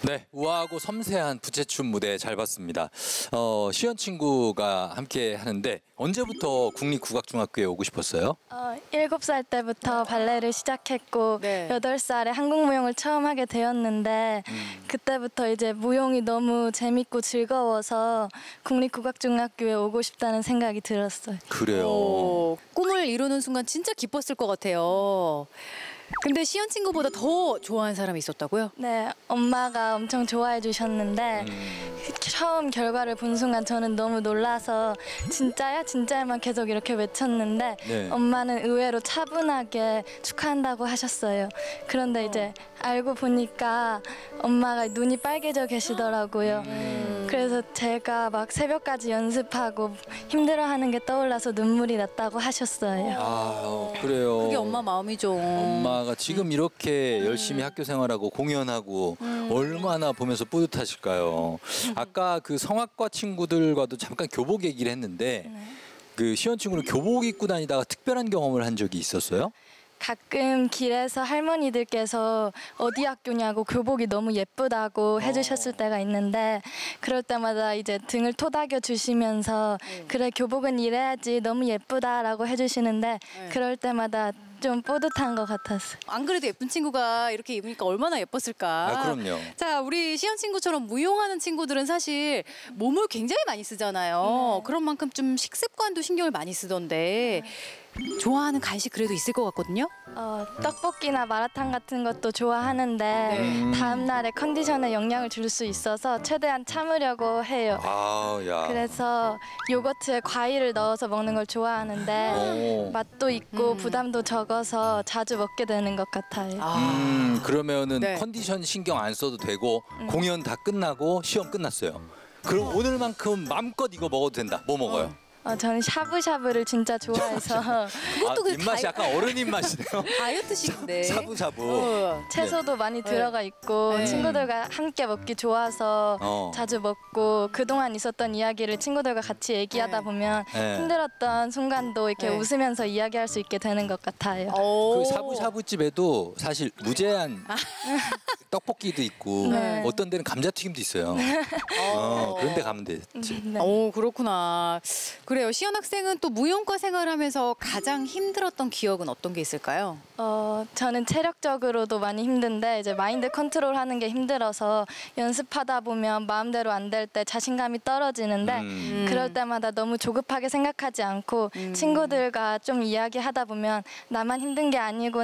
네, 우아하고 섬세한 부채춤 무대 잘 봤습니다. 시연 친구가 함께 하는데 언제부터 국립국악중학교에 오고 싶었어요? 7살 때부터 발레를 시작했고 네. 8살에 한국무용을 처음 하게 되었는데 그때부터 이제 무용이 너무 재밌고 즐거워서 국립국악중학교에 오고 싶다는 생각이 들었어요. 그래요. 꿈을 이루는 순간 진짜 기뻤을 것 같아요. 근데 시연 친구보다 더 좋아하는 사람이 있었다고요? 네, 엄마가 엄청 좋아해 주셨는데 처음 결과를 본 순간 저는 너무 놀라서 진짜야? 진짜야만 계속 이렇게 외쳤는데 네. 엄마는 의외로 차분하게 축하한다고 하셨어요. 그런데 이제 알고 보니까 엄마가 눈이 빨개져 계시더라고요. 그래서 제가 막 새벽까지 연습하고 힘들어하는 게 떠올라서 눈물이 났다고 하셨어요. 아, 그래요. 그게 엄마 마음이죠. 엄마가 지금 이렇게 열심히 학교 생활하고 공연하고 얼마나 보면서 뿌듯하실까요? 아까 그 성악과 친구들과도 잠깐 교복 얘기를 했는데 그 시연 친구는 교복 입고 다니다가 특별한 경험을 한 적이 있었어요? 가끔 길에서 할머니들께서 어디 학교냐고 교복이 너무 예쁘다고 해주셨을 때가 있는데 그럴 때마다 이제 등을 토닥여 주시면서 그래 교복은 이래야지 너무 예쁘다라고 해주시는데 그럴 때마다 좀 뿌듯한 것 같았어요. 안 그래도 예쁜 친구가 이렇게 입으니까 얼마나 예뻤을까. 아, 그럼요. 자, 우리 시연 친구처럼 무용하는 친구들은 사실 몸을 굉장히 많이 쓰잖아요. 그런 만큼 좀 식습관도 신경을 많이 쓰던데 좋아하는 간식 그래도 있을 것 같거든요. 떡볶이나 마라탕 같은 것도 좋아하는데 다음 날에 컨디션에 영향을 줄 수 있어서 최대한 참으려고 해요. 아, 야. 그래서 요거트에 과일을 넣어서 먹는 걸 좋아하는데 오. 맛도 있고 부담도 적어서 자주 먹게 되는 것 같아요. 그러면은 네. 컨디션 신경 안 써도 되고 공연 다 끝나고 시험 끝났어요. 그럼 오늘만큼 마음껏 이거 먹어도 된다. 뭐 먹어요? 저는 샤브샤브를 진짜 좋아해서 그것도 그 입맛이 약간 어른 입맛이네요. 다이어트식인데. 샤브샤브. 채소도 많이 들어가 있고 네. 친구들과 함께 먹기 좋아서 자주 먹고 그동안 있었던 이야기를 친구들과 같이 얘기하다 네. 보면 네. 힘들었던 순간도 이렇게 네. 웃으면서 이야기할 수 있게 되는 것 같아요. 그 샤브샤브 집에도 사실 무제한 떡볶이도 있고 네. 어떤 데는 감자튀김도 있어요. 그런 데 가면 되지. 네. 오, 그렇구나. 그래요. 시연 학생은 또 무용과 생활하면서 가장 힘들었던 기억은 어떤 게 있을까요? 저는 체력적으로도 많이 힘든데 이제 마인드 컨트롤하는 게 힘들어서 연습하다 보면 마음대로 안 될 때 자신감이 떨어지는데 그럴 때마다 너무 조급하게 생각하지 않고 친구들과 좀 이야기하다 보면 나만 힘든 게 아니구나